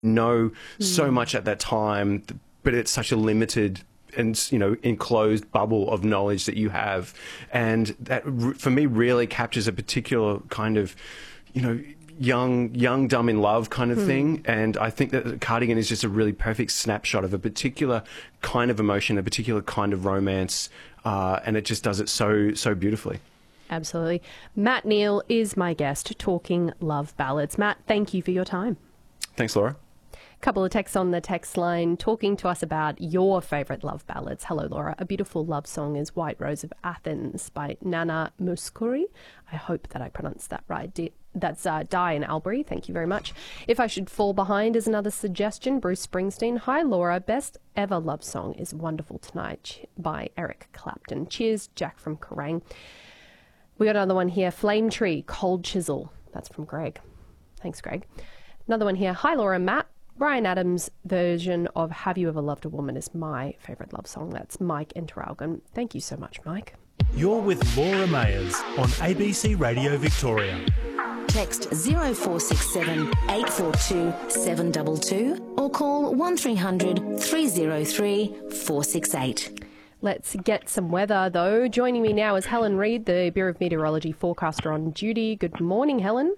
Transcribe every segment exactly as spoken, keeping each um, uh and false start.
know Mm. so much at that time, but it's such a limited and, you know, enclosed bubble of knowledge that you have. And that, r- for me, really captures a particular kind of, you know, young, young, dumb in love kind of Hmm. thing. And I think that Cardigan is just a really perfect snapshot of a particular kind of emotion, a particular kind of romance. Uh, and it just does it so, so beautifully. Absolutely. Matt Neal is my guest talking love ballads. Matt, thank you for your time. Thanks, Laura. Couple of texts on the text line talking to us about your favourite love ballads. Hello, Laura. A beautiful love song is White Rose of Athens by Nana Mouskouri. I hope that I pronounced that right. Di- That's uh, Di in Albury. Thank you very much. If I Should Fall Behind is another suggestion. Bruce Springsteen. Hi, Laura. Best ever love song is Wonderful Tonight by Eric Clapton. Cheers, Jack from Kerrang. We got another one here. Flame Tree, Cold Chisel. That's from Greg. Thanks, Greg. Another one here. Hi, Laura and Matt. Bryan Adams' version of Have You Ever Loved a Woman is my favourite love song. That's Mike in Traralgon. Thank you so much, Mike. You're with Laura Mayers on A B C Radio Victoria. Text zero four six seven eight four two seven two two or call one three hundred three oh three four six eight. Let's get some weather, though. Joining me now is Helen Reid, the Bureau of Meteorology forecaster on duty. Good morning, Helen.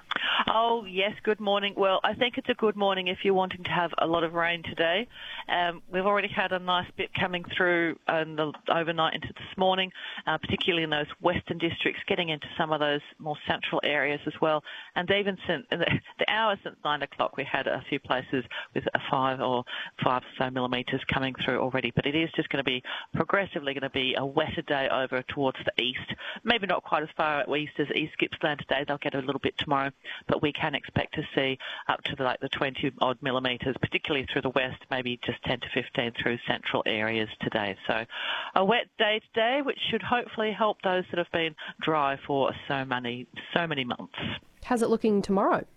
Oh, yes, good morning. Well, I think it's a good morning if you're wanting to have a lot of rain today. Um, we've already had a nice bit coming through in the overnight into this morning, uh, particularly in those western districts, getting into some of those more central areas as well. And even since the, the hour since nine o'clock, we had a few places with a five or five or so millimetres coming through already. But it is just going to be progressively going to be a wetter day over towards the east. Maybe not quite as far east as East Gippsland today. They'll get a little bit tomorrow. But we can expect to see up to the, like the twenty odd millimetres, particularly through the west, maybe just ten to fifteen through central areas today. So a wet day today, which should hopefully help those that have been dry for so many, so many months. How's it looking tomorrow?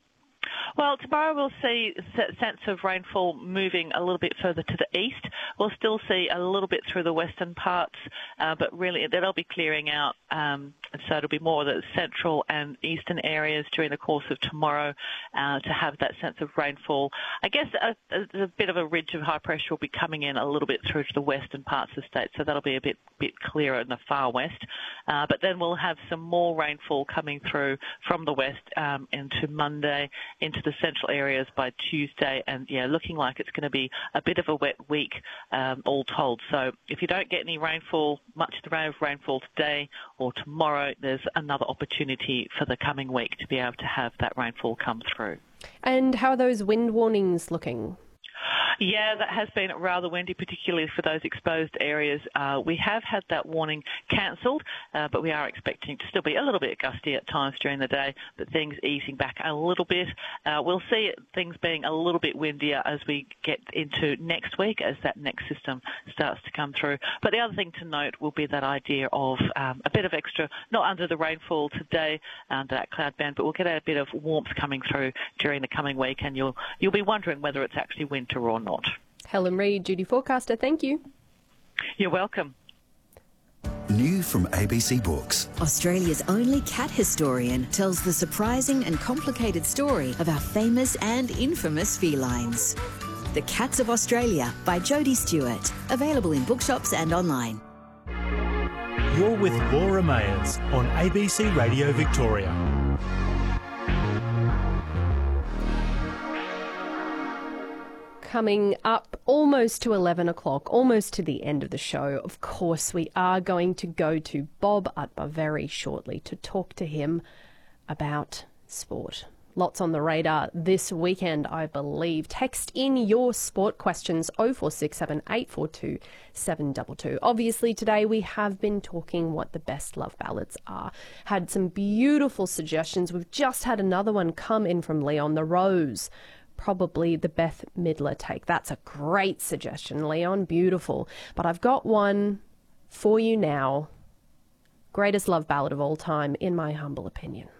Well, tomorrow we'll see a sense of rainfall moving a little bit further to the east. We'll still see a little bit through the western parts, uh, but really that'll be clearing out. Um, so it'll be more the central and eastern areas during the course of tomorrow uh, to have that sense of rainfall. I guess a, a, a bit of a ridge of high pressure will be coming in a little bit through to the western parts of the state, so that'll be a bit bit clearer in the far west. Uh, but then we'll have some more rainfall coming through from the west um, into Monday, into the central areas by Tuesday, and yeah, looking like it's going to be a bit of a wet week um, all told. So if you don't get any rainfall, much of the rain of rainfall today or tomorrow, there's another opportunity for the coming week to be able to have that rainfall come through. And how are those wind warnings looking? Yeah, that has been rather windy, particularly for those exposed areas. Uh, we have had that warning cancelled, uh, but we are expecting to still be a little bit gusty at times during the day, but things easing back a little bit. Uh, we'll see things being a little bit windier as we get into next week, as that next system starts to come through. But the other thing to note will be that idea of um, a bit of extra, not under the rainfall today, under that cloud band, but we'll get a bit of warmth coming through during the coming week, and you'll you'll be wondering whether it's actually winter or not. Helen Reid, duty forecaster, thank you. You're welcome. New from A B C Books. Australia's only cat historian tells the surprising and complicated story of our famous and infamous felines. The Cats of Australia by Jodie Stewart. Available in bookshops and online. You're with Laura Mayers on A B C Radio Victoria. Coming up almost to eleven o'clock, almost to the end of the show, of course, we are going to go to Bob Utbar very shortly to talk to him about sport. Lots on the radar this weekend, I believe. Text in your sport questions oh four six seven eight four two seven two two. Obviously, today we have been talking what the best love ballads are. Had some beautiful suggestions. We've just had another one come in from Leon, The Rose. Probably the Beth Midler take. That's a great suggestion, Leon. Beautiful. But I've got one for you now. Greatest love ballad of all time, in my humble opinion.